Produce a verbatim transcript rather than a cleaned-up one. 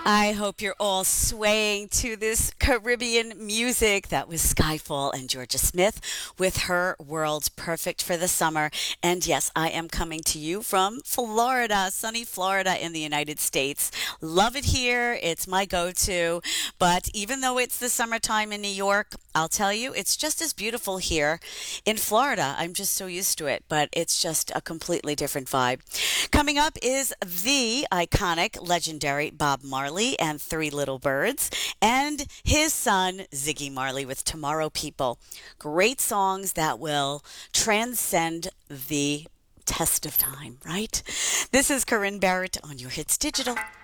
I hope you're all swaying to this Caribbean music. That was Skyfall and Georgia Smith with Her World's Perfect for the Summer. And yes, I am coming to you from Florida, sunny Florida in the United States. Love it here. It's my go to. But even though it's the summertime in New York, I'll tell you, it's just as beautiful here in Florida. I'm just so used to it, but it's just a completely different vibe. Coming up is the iconic, legendary Bob Marley and Three Little Birds, and his son, Ziggy Marley, with Tomorrow People. Great songs that will transcend the test of time, right? This is Corinne Barrett on Your Hits Digital.